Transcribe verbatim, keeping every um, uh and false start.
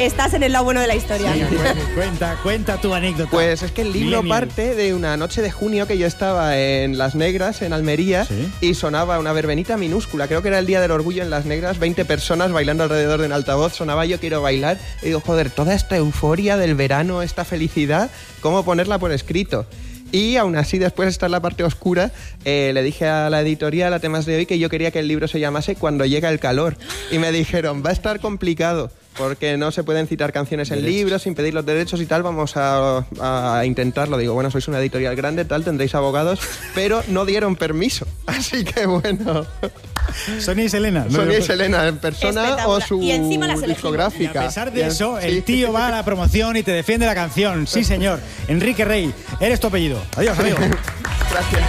estás en el lado bueno de la historia. Sí, cuenta, cuenta tu anécdota. Pues es que el libro Millennial. parte de una noche de junio que yo estaba en Las Negras, en Almería, ¿Sí? y sonaba una verbenita minúscula. Creo que era el Día del Orgullo en Las Negras, veinte personas bailando alrededor de un altavoz. Sonaba Yo quiero bailar. Y digo, joder, toda esta euforia del verano, esta felicidad, ¿cómo ponerla por escrito? Y aún así, después de estar en la parte oscura, eh, le dije a la editorial, a Temas de Hoy, que yo quería que el libro se llamase Cuando llega el calor. Y me dijeron, va a estar complicado, porque no se pueden citar canciones en Derechos. libros, sin pedir los derechos y tal, vamos a, a intentarlo. Digo, bueno, sois una editorial grande, tal, tendréis abogados, pero no dieron permiso. Así que bueno, Sonia y Selena. ¿no? Sonia y Selena en persona o Espectacular. su Y encima las Y discográfica. a pesar de Y en- eso, sí. el tío va a la promoción y te defiende la canción. Sí, señor. Enrique Rey, eres tu apellido. Adiós, amigo. Gracias.